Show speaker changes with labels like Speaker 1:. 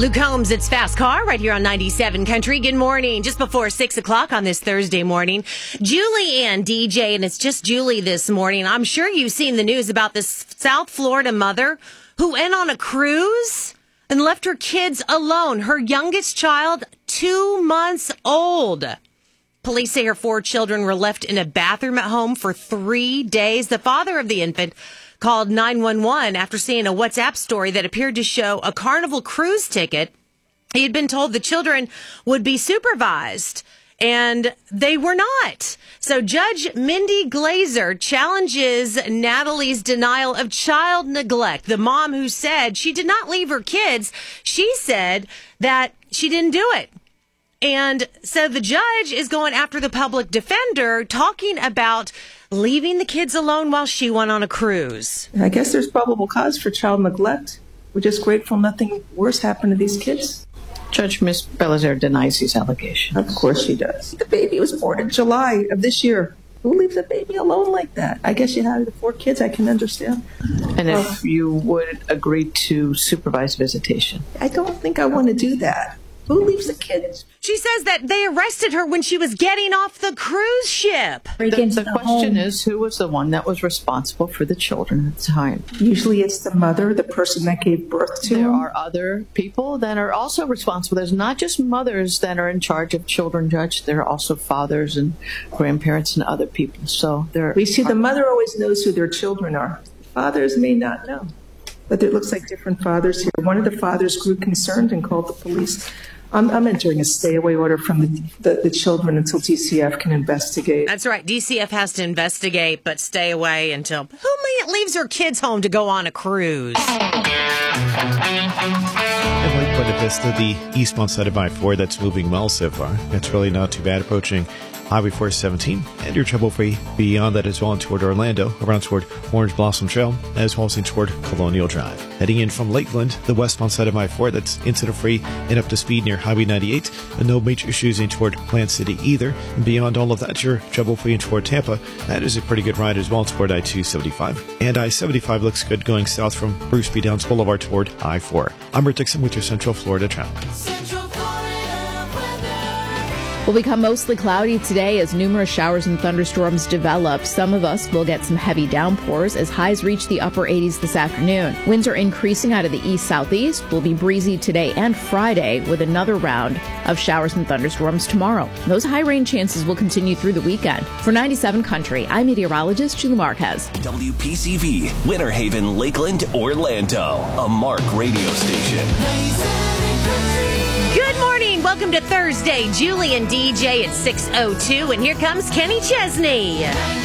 Speaker 1: Luke Combs, it's Fast Car right here on 97 Country. Good morning. Just before 6 o'clock on this Thursday morning, Julie and DJ, and it's just Julie this morning. I'm sure you've seen the news about this South Florida mother who went on a cruise and left her kids alone. Her youngest child, 2 months old. Police say her 4 children were left in a bathroom at home for 3 days. The father of the infant called 911 after seeing a WhatsApp story that appeared to show a Carnival cruise ticket. He had been told the children would be supervised, and they were not. So Judge Mindy Glazer challenges Natalie's denial of child neglect. The mom who said she did not leave her kids, she said that she didn't do it. And so the judge is going after the public defender, talking about leaving the kids alone while she went on a cruise.
Speaker 2: I guess there's probable cause for child neglect. We're just grateful nothing worse happened to these kids.
Speaker 3: Judge Ms. Belizaire denies these allegations.
Speaker 2: Of course she does. The baby was born in July of this year. Who leaves a baby alone like that? I guess you had the 4 kids. I can understand.
Speaker 3: And if you would agree to supervise visitation?
Speaker 2: I don't think I want to do that. Who leaves the kids?
Speaker 1: She says that they arrested her when she was getting off the cruise ship.
Speaker 3: The question is, who was the one that was responsible for the children at the time?
Speaker 2: Usually it's the mother, the person that gave birth to
Speaker 3: There
Speaker 2: them.
Speaker 3: are other people that are also responsible. There's not just mothers that are in charge of children, Judge. There are also fathers and grandparents and other people. So
Speaker 2: We see the mother always knows who their children are. Fathers may not know. But it looks like different fathers here. One of the fathers grew concerned and called the police. I'm entering a stay-away order from the children until DCF can investigate.
Speaker 1: That's right. DCF has to investigate, but stay away until... Who leaves her kids home to go on a cruise?
Speaker 4: And Lake Buena Vista, the eastbound side of I-4, that's moving well so far. It's really not too bad approaching Highway 417, and you're trouble-free beyond that as well toward Orlando, around toward Orange Blossom Trail, as well as toward Colonial Drive. Heading in from Lakeland, the westbound side of I-4, that's incident-free and up to speed near Highway 98, and no major issues in toward Plant City either. And beyond all of that, you're trouble-free in toward Tampa. That is a pretty good ride as well toward I-275. And I-75 looks good going south from Bruce B. Downs Boulevard toward I-4. I'm Rick Dixon with your Central Florida traffic.
Speaker 5: Will become mostly cloudy today as numerous showers and thunderstorms develop. Some of us will get some heavy downpours as highs reach the upper 80s this afternoon. Winds are increasing out of the east-southeast. Will be breezy today and Friday with another round of showers and thunderstorms tomorrow. Those high rain chances will continue through the weekend. For 97 Country, I'm meteorologist Julie Marquez.
Speaker 6: WPCV, Winter Haven, Lakeland, Orlando, a Mark radio station.
Speaker 1: Good morning. Welcome to Thursday. Julie and DJ at 6:02. And here comes Kenny Chesney.